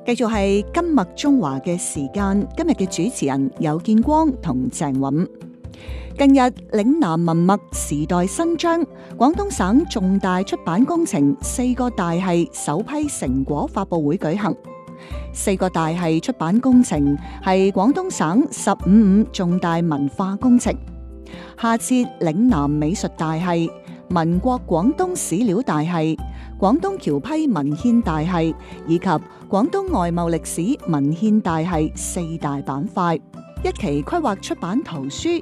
繼續係今麥中華嘅時間，今日嘅主持人有建光同鄭韻。近日嶺南文物時代新章廣東省重大出版工程4個大系首批成果發佈會舉行。4個大系出版工程係廣東省15重大文化工程，下設嶺南美術大系、民國廣東史料大系、廣東僑批文獻大系以及廣東外貿歷史文獻大系4大板塊。一期規劃出版圖書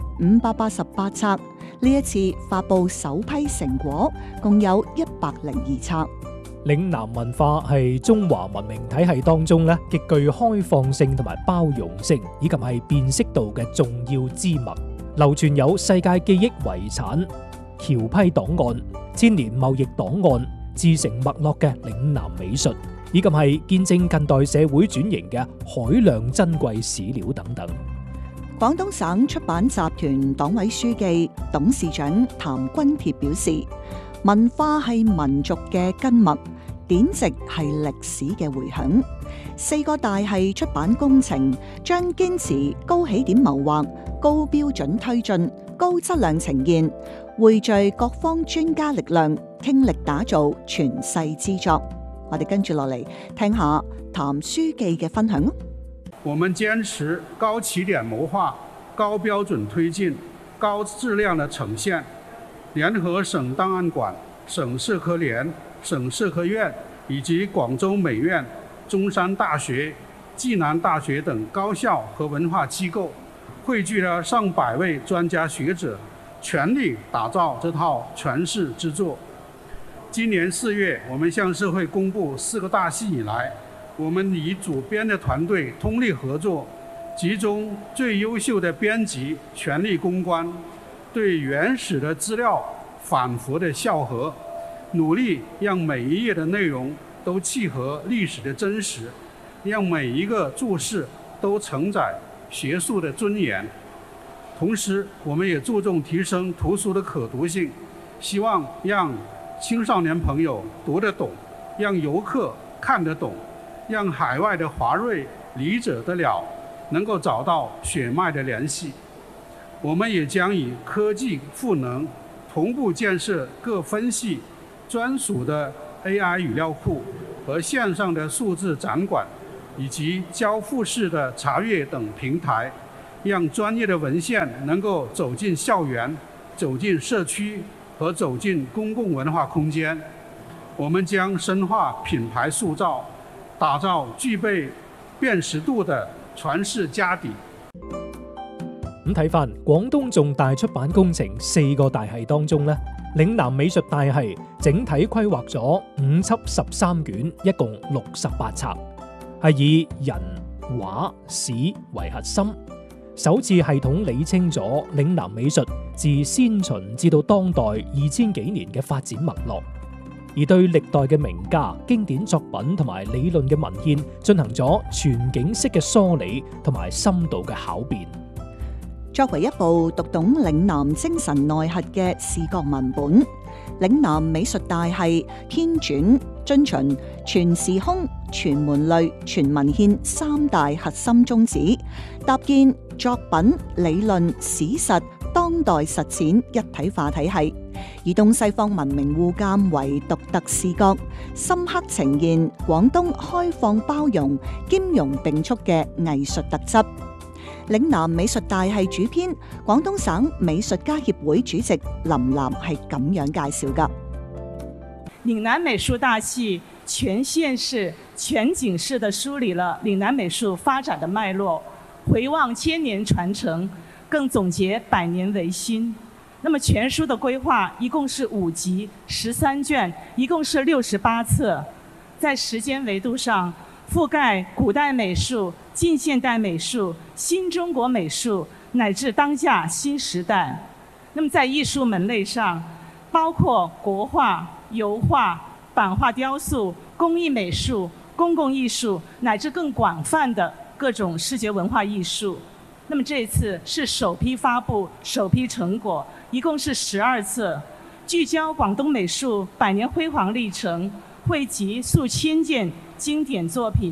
588冊，呢一次發佈首批成果，共有102冊。 嶺南文化係中華文明體系當中極具開放性同埋包容性，以及係辨識度嘅重要之物，流傳有世界記憶遺產、僑批檔案、千年貿易檔案、自成脈絡嘅嶺南美術，以及係見證近代社會轉型嘅海量珍貴史料等等。 廣東省出版集團黨委書記、董事長譚君鐵表示，文化係民族嘅根脈，典籍係歷史嘅回響。4個大系出版工程將堅持高起點謀劃、高標準推進、高質量呈現，匯聚各方專家力量，傾力打造傳世之作。我哋跟住落嚟聽下譚書記嘅分享。 我們堅持高起點謀劃、高標準推進、高質量的呈現，聯合省檔案館、省社科聯、省社科院以及廣州美院、中山大學、暨南大學等高校和文化機構，匯聚了上百位專家學者，全力打造這套傳世之作。今年4月，我們向社會公布4個大系以來，我們與主編的團隊通力合作，集中最優秀的編輯，全力攻關，對原始的資料反覆的校核，努力讓每一頁的內容都契合歷史的真實，讓每一個注釋都承載學術的尊嚴。同時，我們也注重提升圖書的可讀性，希望讓青少年朋友讀得懂，讓遊客看得懂，讓海外的華裔理解得了，能夠找到血脈的聯繫。我們也將以科技賦能，同步建設各分系專屬的 AI 語料庫和線上的數字展館，以及交付式的查閱等平台，讓專業的文獻能夠走進校園、走進社區和走進公共文化空間。我們將深化品牌塑造，打造具備辨識度的傳世家底。 咁睇翻廣東重大出版工程4個大系當中嶺南美術大系整體規劃咗5輯13卷，一共68冊，係以人、畫、史為核心，首次系統理清咗嶺南美術自先秦至到當代2000幾年嘅發展脈絡，而對歷代嘅名家、經典作品同埋理論嘅文獻進行咗全景式嘅梳理同埋深度嘅考辨。 作為一部讀懂嶺南精神內核嘅視覺文本，嶺南美術大系編纂遵循全時空、全門類、全文獻3大核心宗旨，搭建作品、理論、史實、當代實踐一體化體系，以東西方文明互鑑為獨特視覺，深刻呈現廣東開放包容、兼容並蓄嘅藝術特質。嶺南美術大系主編、廣東省美術家協會主席林嵐係咁樣介紹㗎。 嶺南美術大系全線式、全景式地梳理了嶺南美術發展的脈絡，回望千年傳承，更總結百年維新。那麼全書的規劃一共是5集13卷，一共是68冊，在時間維度上覆蓋古代美術、近現代美術、新中國美術乃至當下新時代。那麼在藝術門類上，包括國畫、油畫、版畫雕塑、工藝美術、公共藝術乃至更廣泛的各種視覺文化藝術。那麼這一次是首批發布、首批成果，一共是12冊，聚焦廣東美術百年輝煌歷程，匯集數千件經典作品，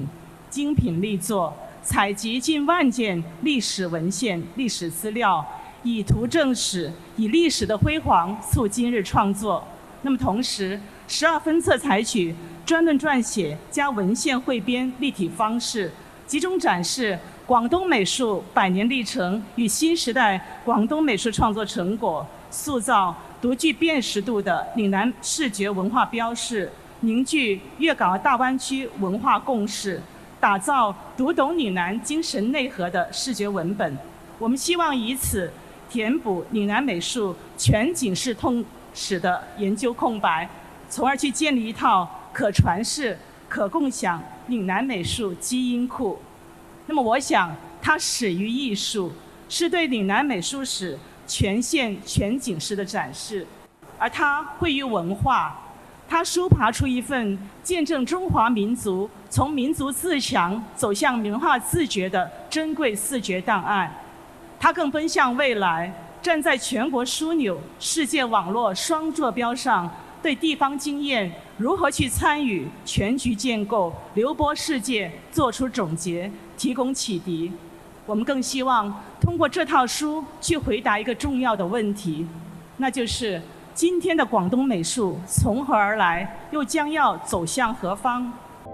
精品力作，采集近万件历史文献、历史资料，以图正史，以历史的辉煌促今日创作。那么同时，12分册采取专论撰写加文献汇编立体方式，集中展示广东美术100年历程与新时代广东美术创作成果，塑造独具辨识度的岭南视觉文化标识，凝聚粤港澳大湾区文化共识，打造读懂岭南精神内核的视觉文本。我们希望以此填补岭南美术全景式通史的研究空白，从而去建立一套可传世、可共享岭南美术基因库。那么，我想它始于艺术，是对岭南美术史全线全景式的展示；而它汇于文化，它抒爬出一份见证中华民族从民族自强走向文化自觉的珍贵视觉档案。它更奔向未来，站在全国枢纽、世界网络双坐标上，对地方经验如何去参与全局建构、流播世界做出总结，提供启迪。我们更希望通过这套书去回答一个重要的问题，那就是今天的广东美术从何而来，又将要走向何方？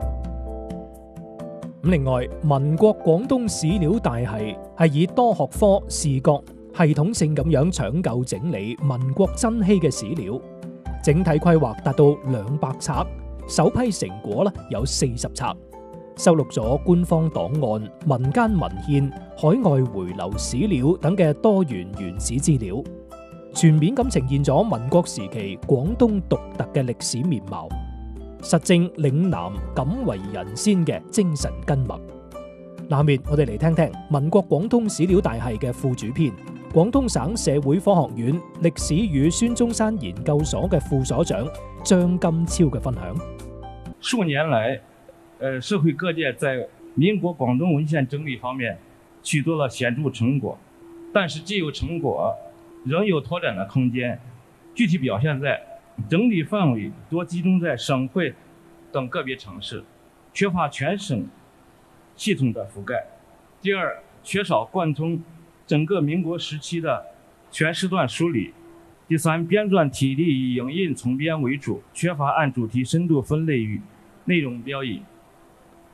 另外，民國廣東史料大系係以多學科視覺系統性咁樣搶救整理民國珍稀嘅史料，整體規劃達到200冊，首批成果有40冊，收錄咗官方檔案、民間文獻、海外回流史料等嘅多元原始資料，全面咁呈現咗民國時期廣東獨特嘅歷史面貌，實證嶺南敢為人先嘅精神根脈。下面我哋嚟聽聽民國廣東史料大系嘅副主編、廣東省社會科學院歷史與孫中山研究所嘅副所長張金超嘅分享。 數年來，社會各界在民國廣東文獻整理方面取得了顯著成果，但是既有成果，仍有拓展的空間。具體表現在整理範圍多集中在省會等個別城市，缺乏全省系統的覆蓋。第二，缺少貫通整個民國時期的全時段梳理。第三，編撰體例以影印叢編為主，缺乏按主題深度分類與內容標記。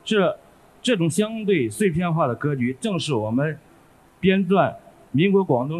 這種相對碎片化的格局，正是我們編撰民國廣東